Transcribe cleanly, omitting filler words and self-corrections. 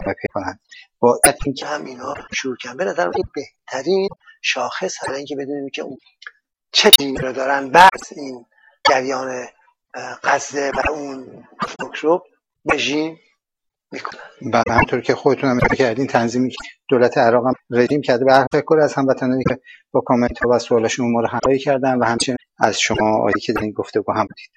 ادامه پیدا کنن. با اینکه هم اینا شروع کردن، به نظر این بهترین شاخص برای اینکه بدونیم که اون چه چیزی رو دارن بعد این جریان غزه و اون رو رژیم میکنن. بله، همونطور که خودتون هم اشاره کردین، تنظیمی که دولت عراق هم رژیم کرده به تشکر از هموطنانی که با کامنت ها و سوالاشون ما رو همراهی کردن و همچنین از شما آقای که در این گفتگو هم بودید.